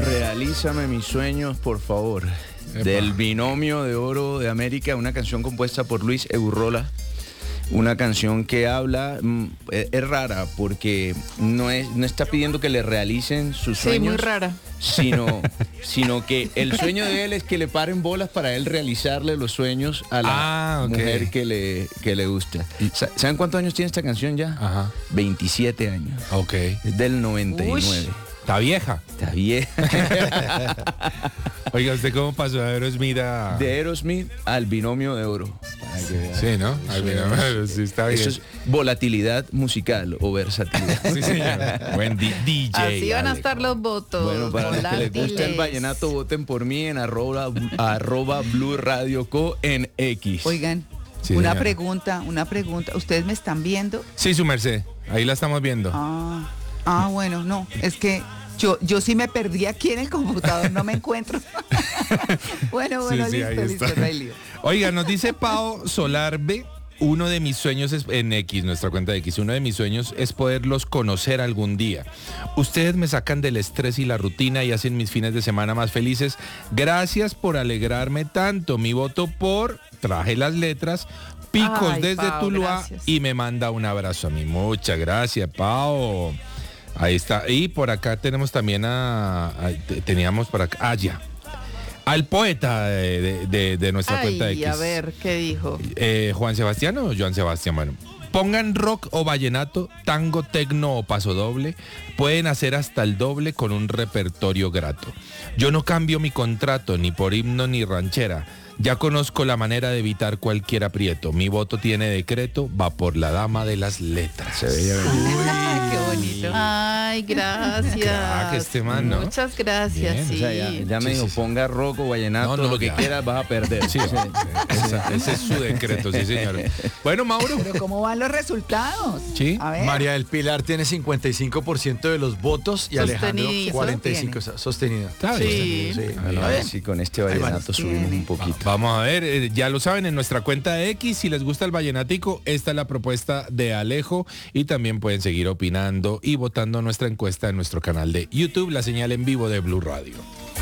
Realízame mis sueños, por favor. Epa. Del Binomio de Oro de América, una canción compuesta por Luis Egurrola. Una canción que habla, es rara porque no está pidiendo que le realicen sus sueños. Sí, muy rara. Sino que el sueño de él es que le paren bolas para él realizarle los sueños a la ok. mujer que le gusta. ¿Saben cuántos años tiene esta canción ya? Ajá. 27 años. Ok. Es del 99. Uy. Está vieja. Está bien. Oiga, ¿usted cómo pasó de Aerosmith a...? De Aerosmith al Binomio de Oro. Para que vean. Sí, ¿no? Al final, sí, está bien. Eso es volatilidad musical o versatilidad. Sí, señor. Buen DJ. Así van a Alejo. estar los votos. Bueno, para los que les gusta el volátiles. vallenato, voten por mí en arroba Blue Radio Co en X. Oigan, Sí, una señora. pregunta. ¿Ustedes me están viendo? Sí, su merced. Ahí la estamos viendo. Bueno, no, es que yo sí me perdí aquí en el computador, no me encuentro. bueno, Sí, listo, ahí listo, está. no hay lío. Oiga, nos dice Pao Solarbe, uno de mis sueños es, en X, nuestra cuenta de X, uno de mis sueños es poderlos conocer algún día. Ustedes me sacan del estrés y la rutina y hacen mis fines de semana más felices. Gracias por alegrarme tanto. Mi voto por, traje las letras, Picos Ay, desde Pao, Tuluá gracias. y me manda un abrazo a mí. Muchas gracias, Pao. Ahí está. Y por acá tenemos también teníamos por acá, ya. Al poeta de nuestra cuenta de Ay, X. a ver, ¿qué dijo? Juan Sebastián o Joan Sebastián, bueno. Pongan rock o vallenato, tango, tecno o paso doble. Pueden hacer hasta el doble con un repertorio grato. Yo no cambio mi contrato ni por himno ni ranchera. Ya conozco la manera de evitar cualquier aprieto. Mi voto tiene decreto, va por la dama de las letras. Se veía venir. Qué bonito. Ay, gracias. Crack este man, ¿no? Muchas gracias, Bien. sí. O sea, ya me Sí, dijo, sí. ponga rock o vallenato, No, lo que ya. quieras, vas a perder. Sí, ese es su decreto, sí, señor. Bueno, Mauro. Pero ¿cómo van los resultados? Sí. A ver. María del Pilar tiene 55% de los votos y Alejandro Sostenido. 45%. Sostenido. Está bien. Sí. Sí. Bueno, a ver si con este vallenato subimos un poquito. Vamos a ver, ya lo saben, en nuestra cuenta de X, si les gusta el vallenático, esta es la propuesta de Alejo y también pueden seguir opinando y votando nuestra encuesta en nuestro canal de YouTube, la señal en vivo de Blue Radio.